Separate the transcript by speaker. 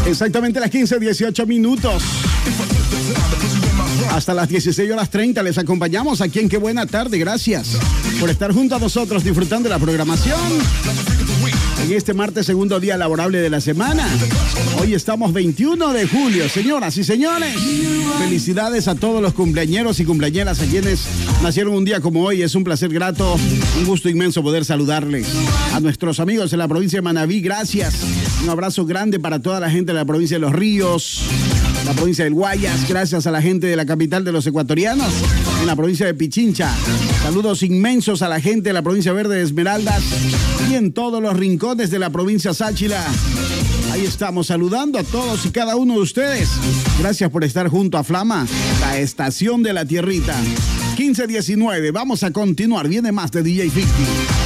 Speaker 1: Exactamente las 15:18 minutos. Hasta las 16:30 les acompañamos aquí en Qué Buena Tarde. Gracias por estar junto a nosotros disfrutando de la programación. En este martes, segundo día laborable de la semana. Hoy estamos 21 de julio, señoras y señores. Felicidades a todos los cumpleañeros y cumpleañeras a quienes nacieron un día como hoy. Es un placer grato, un gusto inmenso poder saludarles. A nuestros amigos de la provincia de Manabí, gracias. Un abrazo grande para toda la gente de la provincia de Los Ríos, la provincia del Guayas. Gracias a la gente de la capital de los ecuatorianos, en la provincia de Pichincha. Saludos inmensos a la gente de la provincia verde de Esmeraldas y en todos los rincones de la provincia Sáchila. Ahí estamos saludando a todos y cada uno de ustedes. Gracias por estar junto a Flama, la estación de la tierrita. 15:19, vamos a continuar. Viene más de DJ 50.